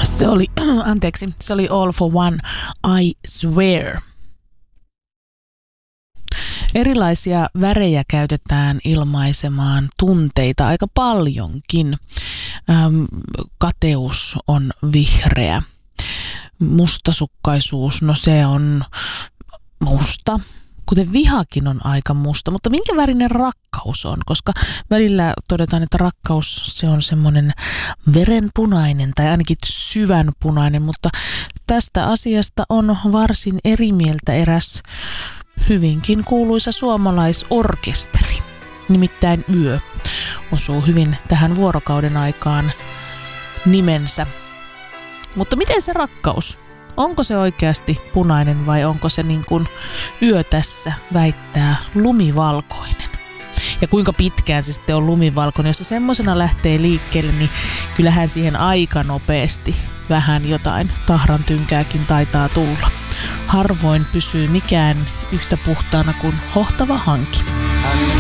Se oli, se oli All for One, I Swear. Erilaisia värejä käytetään ilmaisemaan tunteita aika paljonkin. Kateus on vihreä. Mustasukkaisuus, no se on musta. Kuten vihakin on aika musta, mutta minkä värinen rakkaus on? Koska välillä todetaan, että rakkaus se on semmoinen verenpunainen tai ainakin syvänpunainen, mutta tästä asiasta on varsin eri mieltä eräs hyvinkin kuuluisa suomalaisorkesteri. Nimittäin Yö osuu hyvin tähän vuorokauden aikaan nimensä. Mutta miten se rakkaus? Onko se oikeasti punainen vai onko se niin kuin Yö tässä väittää lumivalkoinen? Ja kuinka pitkään se sitten on lumivalkoinen? Jos se semmoisena lähtee liikkeelle, niin kyllähän siihen aika nopeasti vähän jotain tahran tynkääkin taitaa tulla. Harvoin pysyy mikään yhtä puhtaana kuin hohtava hanki.